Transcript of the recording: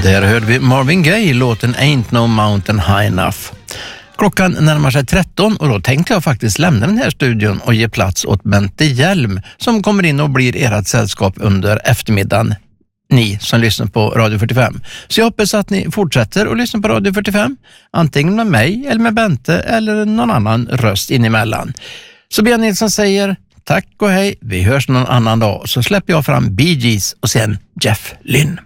Där hörde vi Marvin Gaye, låten Ain't No Mountain High Enough. Klockan närmar sig 13 och då tänkte jag faktiskt lämna den här studion och ge plats åt Bente Hjelm som kommer in och blir ert sällskap under eftermiddagen. Ni som lyssnar på Radio 45. Så jag hoppas att ni fortsätter att lyssna på Radio 45. Antingen med mig eller med Bente eller någon annan röst inemellan. Så Björn Nilsson säger tack och hej. Vi hörs någon annan dag. Så släpper jag fram Bee Gees och sen Jeff Lynne.